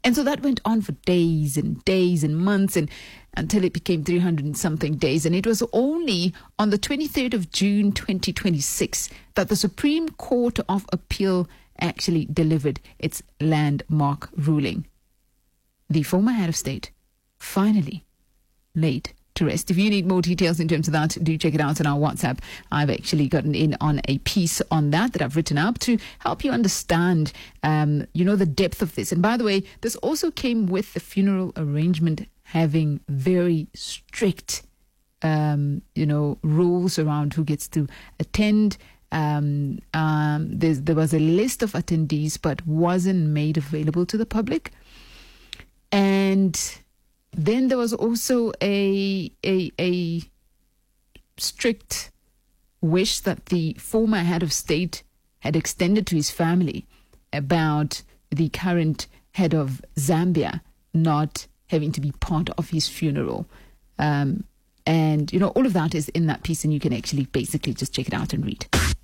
And so that went on for days and months, and until it became 300 and something days. And it was only on the 23rd of June 2026 that the Supreme Court of Appeal actually delivered its landmark ruling. The former head of state finally laid to rest. If you need more details in terms of that, do check it out on our WhatsApp. I've actually gotten in on a piece on that I've written up to help you understand, the depth of this. And by the way, this also came with the funeral arrangement having very strict, rules around who gets to attend. There was a list of attendees, but wasn't made available to the public. And then there was also a strict wish that the former head of state had extended to his family about the current head of Zambia not having to be part of his funeral. And all of that is in that piece, and you can actually basically just check it out and read.